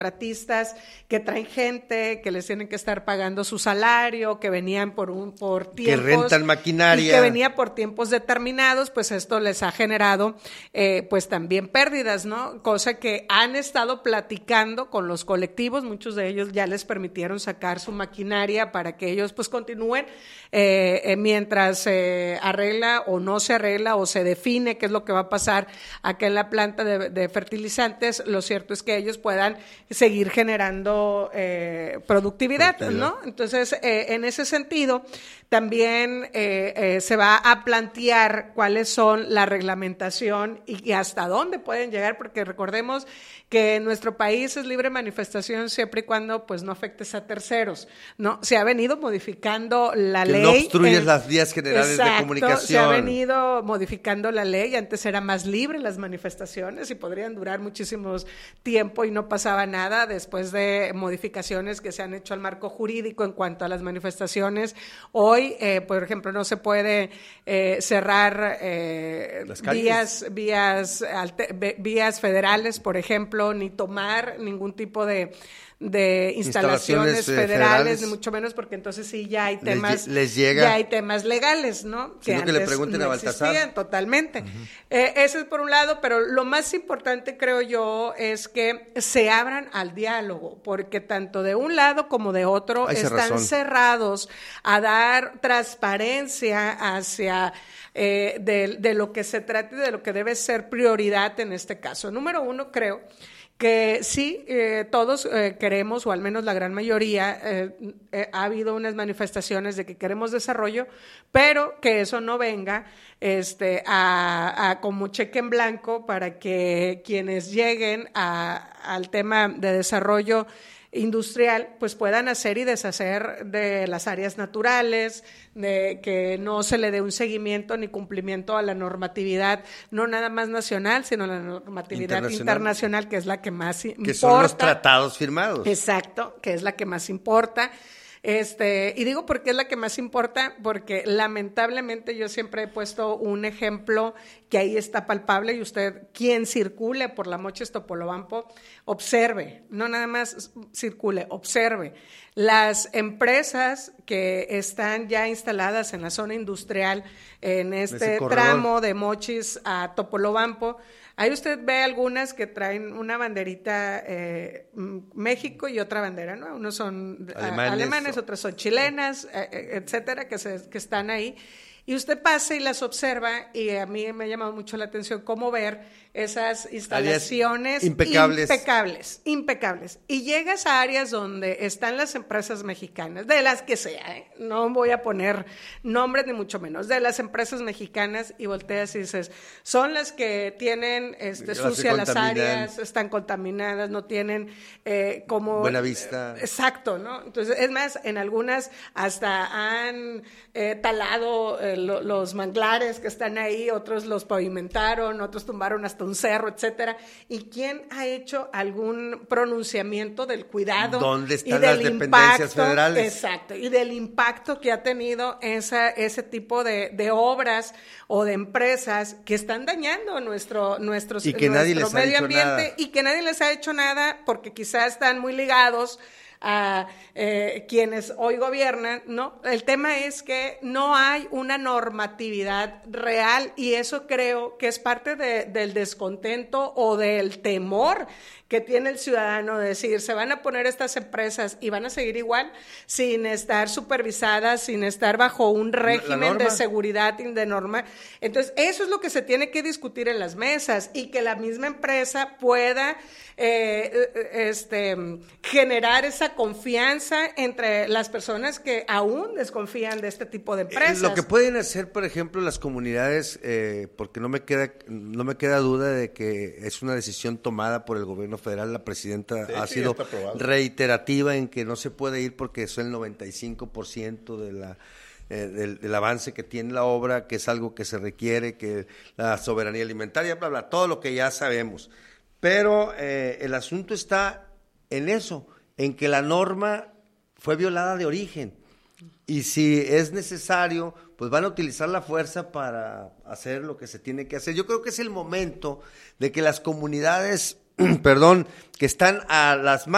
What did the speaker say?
contratistas que traen gente, que les tienen que estar pagando su salario, que venían por tiempos, que rentan maquinaria, y que venía por tiempos determinados, pues esto les ha generado pues también pérdidas, ¿no? Cosa que han estado platicando con los colectivos, muchos de ellos ya les permitieron sacar su maquinaria para que ellos pues continúen mientras se arregla o no se arregla o se define qué es lo que va a pasar acá en la planta de fertilizantes. Lo cierto es que ellos puedan seguir generando productividad, ¿no? Entonces, en ese sentido, también se va a plantear cuáles son la reglamentación y hasta dónde pueden llegar, porque recordemos que en nuestro país es libre manifestación siempre y cuando pues no afectes a terceros, ¿no? Se ha venido modificando la ley. Que no obstruyes las vías generales de comunicación. Se ha venido modificando la ley, antes era más libre las manifestaciones y podrían durar muchísimos tiempo y no pasaba nada después de modificaciones que se han hecho al marco jurídico en cuanto a las manifestaciones. Hoy, por ejemplo, no se puede cerrar vías federales, por ejemplo, ni tomar ningún tipo de instalaciones federales, ni mucho menos, porque entonces sí ya hay temas, ya hay temas legales, ¿no? Sino que le pregunten no a Baltasar. Totalmente. Eso es por un lado, pero lo más importante, creo yo, es que se abran al diálogo, porque tanto de un lado como de otro están cerrados a dar transparencia hacia de lo que se trata y de lo que debe ser prioridad en este caso. Número uno, creo que sí, todos queremos, o al menos la gran mayoría, ha habido unas manifestaciones de que queremos desarrollo, pero que eso no venga a como cheque en blanco para que quienes lleguen al tema de desarrollo industrial, pues puedan hacer y deshacer de las áreas naturales, de que no se le dé un seguimiento ni cumplimiento a la normatividad, no nada más nacional, sino la normatividad internacional, que es la que más importa. Que son los tratados firmados. Exacto, que es la que más importa. Y digo por qué es la que más importa, porque lamentablemente yo siempre he puesto un ejemplo que ahí está palpable, y usted, quien circule por la Mochis Topolobampo, observe, no nada más circule, observe. Las empresas que están ya instaladas en la zona industrial, en este tramo de Mochis a Topolobampo, ahí usted ve algunas que traen una banderita México y otra bandera, ¿no? Unos son alemanes, otras son chilenas, etcétera, que están ahí. Y usted pasa y las observa, y a mí me ha llamado mucho la atención cómo ver esas instalaciones impecables. Y llegas a áreas donde están las empresas mexicanas, de las que sea, no voy a poner nombres ni mucho menos, de las empresas mexicanas, y volteas y dices, son las que tienen sucias las áreas, están contaminadas, no tienen como... buena vista. Exacto, ¿no? Entonces, es más, en algunas hasta han talado los manglares que están ahí, otros los pavimentaron, otros tumbaron hasta un cerro, etcétera. ¿Y quién ha hecho algún pronunciamiento del cuidado? ¿Dónde están las dependencias federales? Exacto, y del impacto que ha tenido ese tipo de obras o de empresas que están dañando nuestro medio ambiente, y que nadie les ha hecho nada porque quizás están muy ligados a quienes hoy gobiernan, ¿no? El tema es que no hay una normatividad real, y eso creo que es parte del descontento o del temor que tiene el ciudadano, de decir, se van a poner estas empresas y van a seguir igual, sin estar supervisadas, sin estar bajo un régimen de seguridad y de norma. Entonces, eso es lo que se tiene que discutir en las mesas, y que la misma empresa pueda generar esa confianza entre las personas que aún desconfían de este tipo de empresas. Lo que pueden hacer, por ejemplo, las comunidades, porque no me queda duda de que es una decisión tomada por el gobierno federal. La presidenta ha sido reiterativa en que no se puede ir porque es el 95% del avance que tiene la obra, que es algo que se requiere, que la soberanía alimentaria, bla, bla, todo lo que ya sabemos. Pero el asunto está en eso, en que la norma fue violada de origen, y si es necesario, pues van a utilizar la fuerza para hacer lo que se tiene que hacer. Yo creo que es el momento de que las comunidades, que están a las más